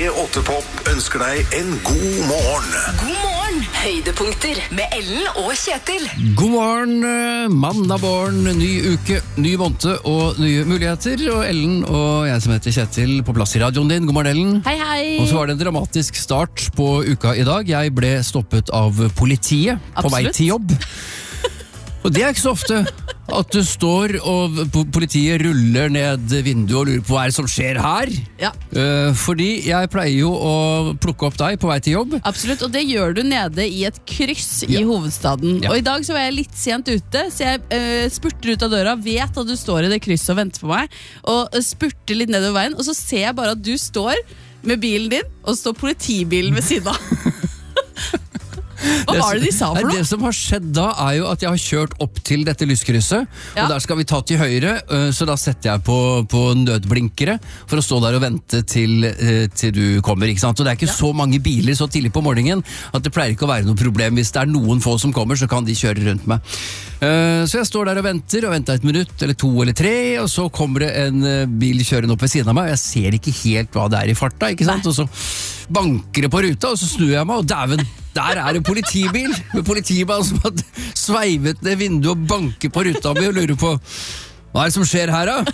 P8 ønsker deg en god morgen. God morgen, høydepunkter med Ellen og Kjetil. God morgen, mandag morgen, ny uke, ny måned og nye muligheter. Og Ellen og jeg som heter Kjetil på plass i radioen din. God morgen, Ellen. Hei, hei. Og så var det en dramatisk start på uka i dag. Jeg ble stoppet av politiet på vei til jobb. Og det er ikke så ofte at du står og politiet ruller ned vinduet og lurer på hva er det som skjer her. Ja. Fordi jeg pleier jo å plukke opp deg på vei til jobb. Absolutt, og det gjør du nede i et kryss i hovedstaden. Ja. Og i dag så var jeg litt sent ute, så jeg spurter ut av døra, vet at du står i det krysset og venter på meg, og spurter litt nedover veien, og så ser jeg bare at du står med bilen din, og så står politibilen ved siden av. Hva var det de sa for noe? Det som har skjedd da er jo at jeg har kjørt opp til dette lyskrysset, Ja. og der skal vi ta til høyre, så da setter jeg på nødblinkere for å stå der og vente til du kommer, ikke sant? Og det er ikke så mange biler så tidlig på morgenen at det pleier ikke å være noe problem. Hvis det er noen få som kommer, så kan de kjøre rundt meg. Så jeg står der og venter et minutt, eller 2 eller 3, og så kommer det en bil kjørende opp ved siden av meg, og jeg ser ikke helt hva det er i farta, ikke sant? Og så banker det på ruta, og så snur jeg meg, og dæven, der er en politibil med politimann som har sveivet ned vinduet og banker på ruta mi og lurer på hva er det som skjer her da?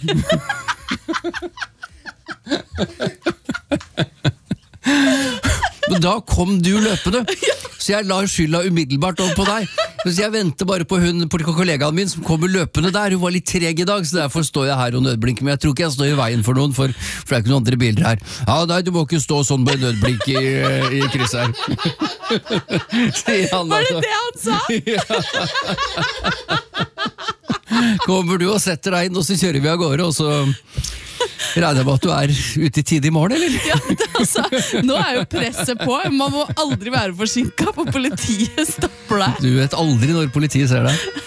Men da kom du løpende, så jeg la skylda umiddelbart over på deg. Så jeg venter bare på kollegaen min som kommer løpende der. Hun var litt treg i dag, så derfor står jeg her og nødblinker. Men jeg tror ikke jeg står i veien for noen, for det er ikke noen andre biler her. Ja, nei, du må ikke stå sånn med nødblink i krysset her. Var det det han sa? Kommer du og setter deg inn, og så kjører vi av gårde, og så regner jeg med at du er ute i tid i morgen, eller? Ja, nå er jo presset på. Man må aldri være forsinket, for politiet stopper deg. Du vet aldri når politiet ser deg.